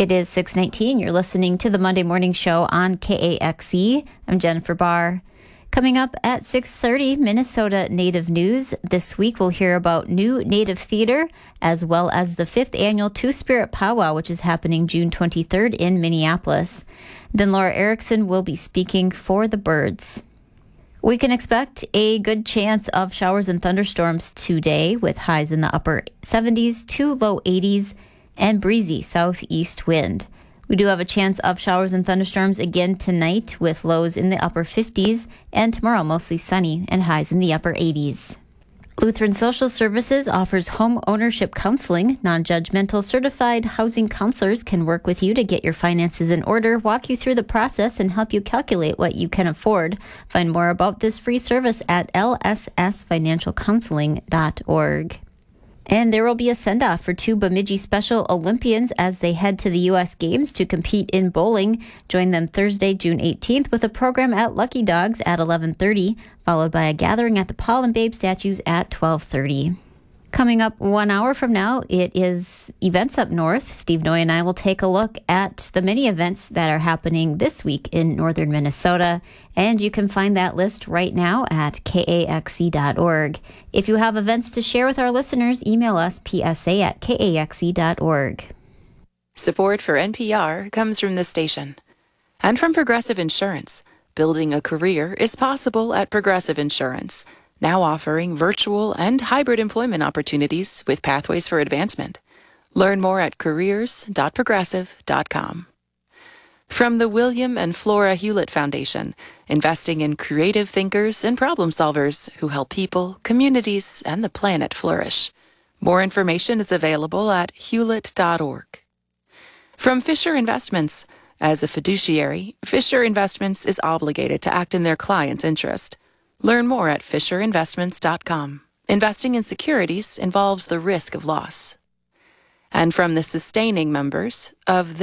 It is 6:19. You're listening to the Monday Morning Show on KAXE. I'm Jennifer Barr. Coming up at 6:30, Minnesota Native News. This week we'll hear about new Native theater, as well as the 5th annual Two-Spirit Powwow, which is happening June 23rd in Minneapolis. Then Laura Erickson will be speaking for the birds. We can expect a good chance of showers and thunderstorms today, with highs in the upper 70s to low 80s and breezy southeast wind. We do have a chance of showers and thunderstorms again tonight, with lows in the upper 50s, and tomorrow mostly sunny and highs in the upper 80s. Lutheran Social Services offers home ownership counseling. Non-judgmental certified housing counselors can work with you to get your finances in order, walk you through the process, and help you calculate what you can afford. Find more about this free service at lssfinancialcounseling.org. And there will be a send-off for 2 Bemidji Special Olympians as they head to the U.S. Games to compete in bowling. Join them Thursday, June 18th, with a program at Lucky Dogs at 11:30, followed by a gathering at the Paul and Babe statues at 12:30. Coming up 1 hour from now, it is Events Up North. Steve Noy and I will take a look at the many events that are happening this week in northern Minnesota, and you can find that list right now at kaxe.org. If you have events to share with our listeners, email us psa@kaxe.org. Support for NPR comes from this station and from Progressive Insurance. Building a career is possible at Progressive Insurance, now offering virtual and hybrid employment opportunities with pathways for advancement. Learn more at careers.progressive.com. From the William and Flora Hewlett Foundation, investing in creative thinkers and problem solvers who help people, communities, and the planet flourish. More information is available at hewlett.org. From Fisher Investments, as a fiduciary, Fisher Investments is obligated to act in their client's interest. Learn more at FisherInvestments.com. Investing in securities involves the risk of loss. And from the sustaining members of